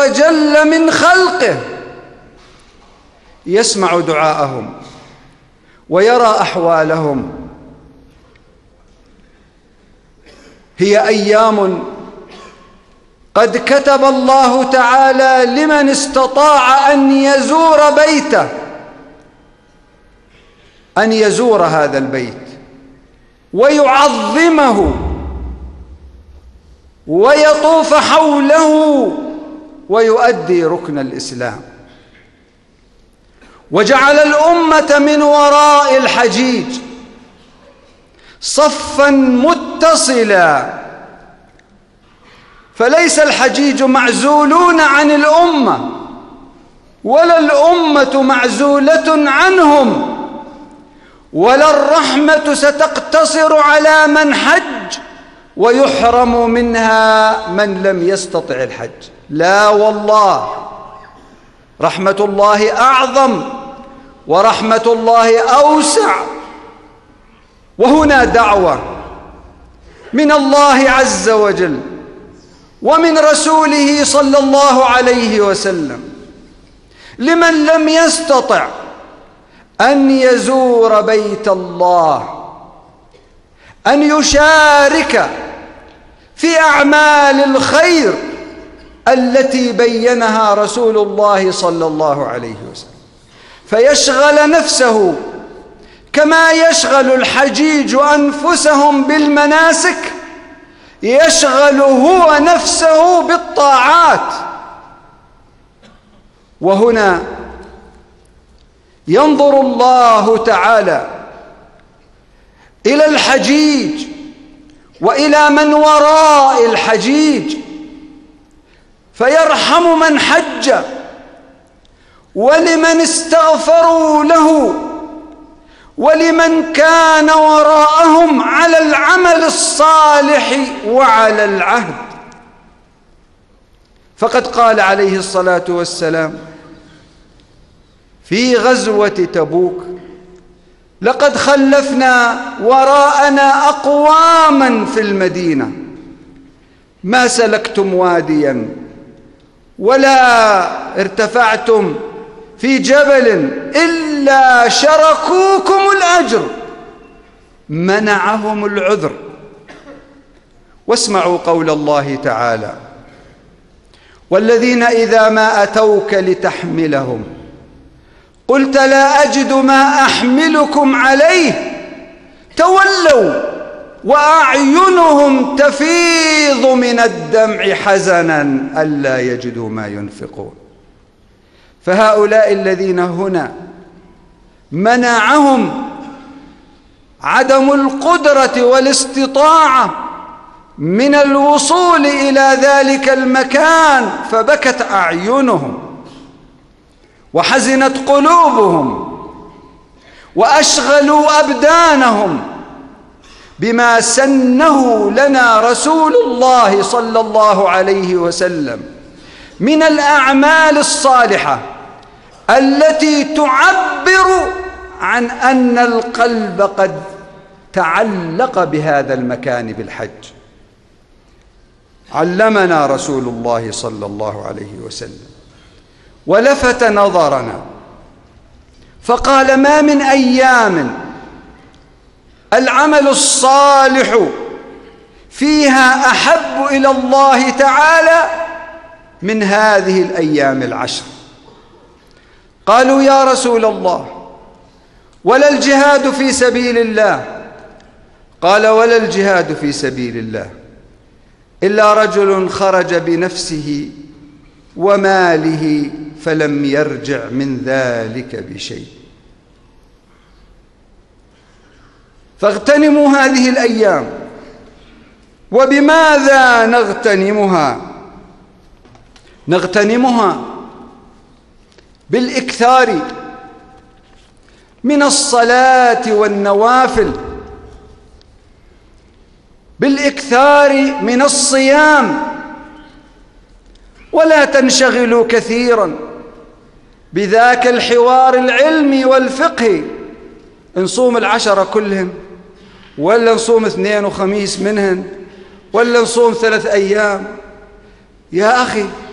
وجل من خلقه يسمع دعاءهم ويرى أحوالهم. هي أيام قد كتب الله تعالى لمن استطاع أن يزور بيته أن يزور هذا البيت ويعظمه ويطوف حوله ويؤدي ركن الإسلام. وجعل الأمة من وراء الحجيج صفا متصلا، فليس الحجيج معزولون عن الأمة ولا الأمة معزولة عنهم، ولا الرحمة ستقتصر على من حج ويحرم منها من لم يستطع الحج. لا والله، رحمة الله أعظم ورحمة الله أوسع. وهنا دعوة من الله عز وجل ومن رسوله صلى الله عليه وسلم لمن لم يستطع أن يزور بيت الله أن يشارك في أعمال الخير التي بينها رسول الله صلى الله عليه وسلم، فيشغل نفسه كما يشغل الحجيج أنفسهم بالمناسك، يشغل هو نفسه بالطاعات. وهنا ينظر الله تعالى إلى الحجيج وإلى من وراء الحجيج فيرحم من حج، ولمن استغفروا له، ولمن كان وراءهم على العمل الصالح وعلى العهد. فقد قال عليه الصلاة والسلام في غزوة تبوك: لقد خلفنا وراءنا أقواما في المدينة ما سلكتم واديا ولا ارتفعتم في جبل إلا شركوكم الأجر، منعهم العذر. واسمعوا قول الله تعالى: والذين إذا ما أتوك لتحملهم قلت لا أجد ما أحملكم عليه تولوا وأعينهم تفيض من الدمع حزنا ألا يجدوا ما ينفقون. فهؤلاء الذين هنا منعهم عدم القدرة والاستطاعة من الوصول إلى ذلك المكان، فبكت أعينهم وحزنت قلوبهم وأشغلوا أبدانهم بما سنه لنا رسول الله صلى الله عليه وسلم من الأعمال الصالحة التي تعبر عن أن القلب قد تعلق بهذا المكان بالحج. علمنا رسول الله صلى الله عليه وسلم ولفت نظرنا فقال: ما من أيام العمل الصالح فيها أحب إلى الله تعالى من هذه الأيام العشر. قالوا: يا رسول الله، ولا الجهاد في سبيل الله؟ قال: ولا الجهاد في سبيل الله إلا رجل خرج بنفسه وماله فلم يرجع من ذلك بشيء. فاغتنموا هذه الأيام. وبماذا نغتنمها؟ نغتنمها بالإكثار من الصلاة والنوافل، بالإكثار من الصيام. ولا تنشغلوا كثيرا بذاك الحوار العلمي والفقهي، نصوم العشرة كلهم، ولا نصوم 2 وخميس منهن، ولا نصوم 3 أيام. يا أخي،